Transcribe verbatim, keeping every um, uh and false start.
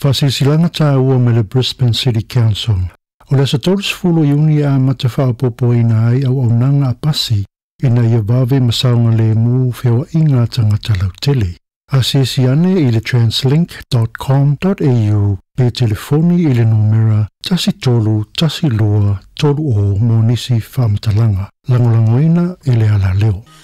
Fasisilanga ta ua me le Brisbane City Council. O le satoris fulu iuni a matawha popo ina ai au au nanga apasi ina ia vave masaunga le mu fewa inga tangata lautele. Asisi ane i le translink dot com dot a u le telefoni i le numera tasi tolu tasi lua tolu o monisi whamatalanga. Langolangoina i le ala leo.